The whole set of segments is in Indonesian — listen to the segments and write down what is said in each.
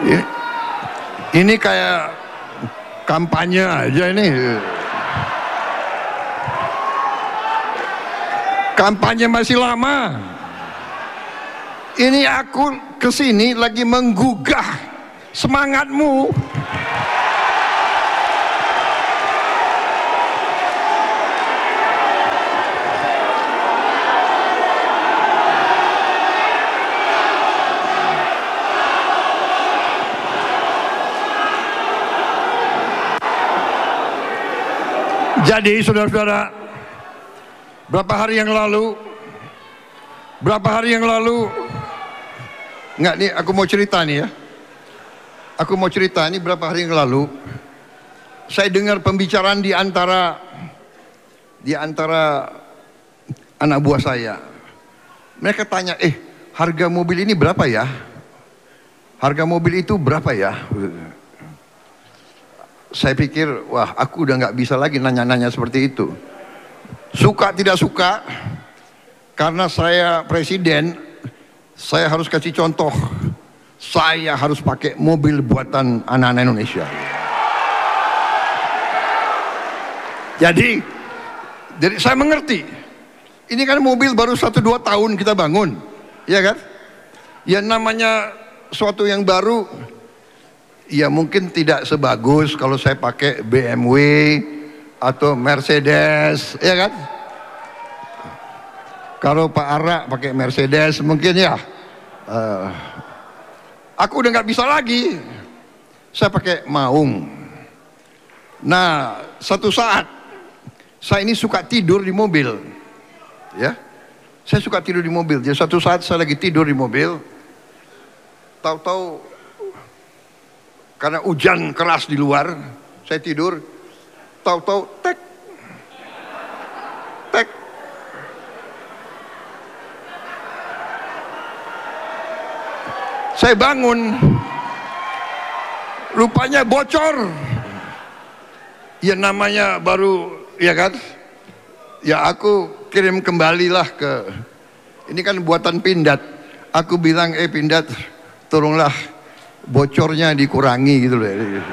Ini kayak kampanye aja ini. Kampanye masih lama. Ini aku kesini lagi menggugah semangatmu. Jadi saudara-saudara, berapa hari yang lalu, enggak nih, aku mau cerita nih ya. Aku mau cerita nih, berapa hari yang lalu saya dengar pembicaraan di antara anak buah saya. Mereka tanya, harga mobil ini berapa ya? Harga mobil itu berapa ya? Saya pikir, wah, aku udah nggak bisa lagi nanya-nanya seperti itu. Suka tidak suka, karena saya presiden, saya harus kasih contoh. Saya harus pakai mobil buatan anak-anak Indonesia. Jadi saya mengerti. Ini kan mobil baru 1-2 tahun kita bangun, ya kan? Ya namanya suatu yang baru. Ya mungkin tidak sebagus kalau saya pakai BMW atau Mercedes, ya kan? Kalau Pak Ara pakai Mercedes mungkin ya. Aku udah nggak bisa lagi. Saya pakai Maung. Nah, satu saat saya ini suka tidur di mobil, ya. Saya suka tidur di mobil. Jadi satu saat saya lagi tidur di mobil, tahu-tahu karena hujan keras di luar, saya tidur, tahu-tahu tek, tek. Saya bangun, rupanya bocor. Ya namanya baru, ya kan? Ya aku kirim kembalilah ke, ini kan buatan Pindad. Aku bilang, Pindad, tolonglah bocornya dikurangi gitu loh.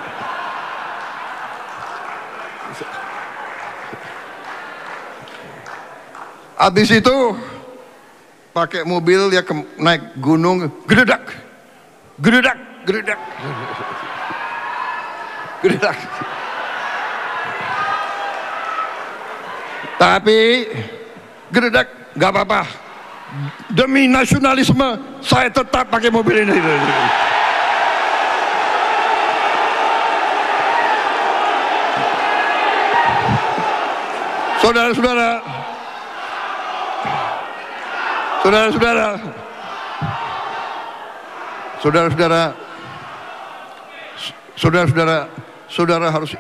Habis itu pakai mobil ya naik gunung, gededak, gededak, gededak, gededak. Tapi gededak nggak apa-apa. Demi nasionalisme saya tetap pakai mobil ini. Saudara-saudara, saudara harus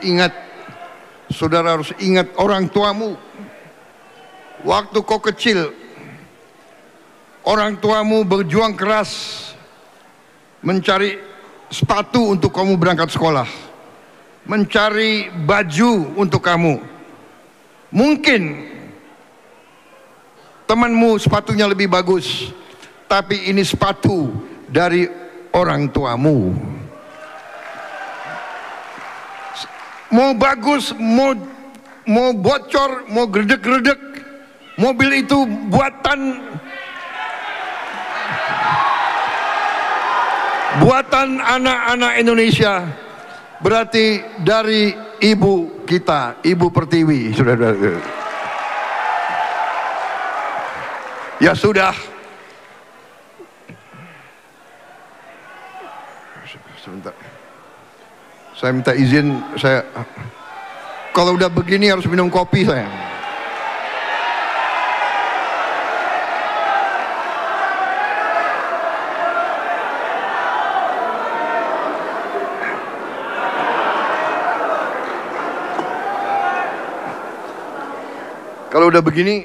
ingat orang tuamu. Waktu kau kecil, orang tuamu berjuang keras mencari sepatu untuk kamu berangkat sekolah, mencari baju untuk kamu. Mungkin temanmu sepatunya lebih bagus, tapi ini sepatu dari orang tuamu. Mau bagus, mau bocor, mau gredek-gredek, mobil itu buatan anak-anak Indonesia, berarti dari ibu kita, Ibu Pertiwi, saudara-saudara. Ya sudah. Sebentar. Saya minta izin, kalau udah begini harus minum kopi saya. Kalau udah begini.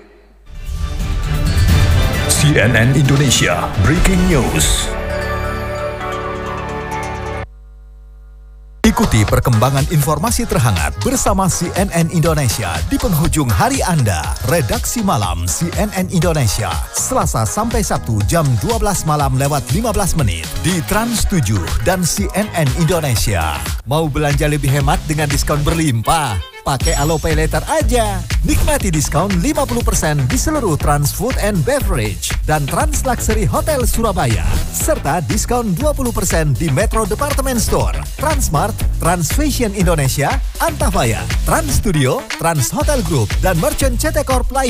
CNN Indonesia Breaking News. Ikuti perkembangan informasi terhangat bersama CNN Indonesia di penghujung hari Anda. Redaksi Malam CNN Indonesia, Selasa sampai Sabtu jam 12 malam lewat 15 menit di Trans 7 dan CNN Indonesia. Mau belanja lebih hemat dengan diskon berlimpah? Pakai Alo Pay Later aja. Nikmati diskon 50% di seluruh Trans Food and Beverage dan Trans Luxury Hotel Surabaya. Serta diskon 20% di Metro Department Store, Transmart, Trans Fashion Indonesia, Antafaya, Trans Studio, Trans Hotel Group, dan Merchant CT Corp lain.